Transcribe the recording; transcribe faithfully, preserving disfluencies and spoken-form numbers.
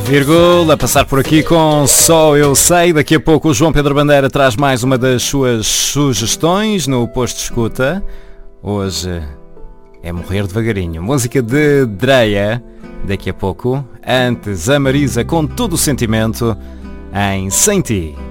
Vírgula, passar por aqui com Só Eu Sei. Daqui a pouco o João Pedro Bandeira traz mais uma das suas sugestões no Posto de Escuta. Hoje é Morrer Devagarinho. Música de Dreia. Daqui a pouco. Antes a Marisa com todo o sentimento em Sem Ti.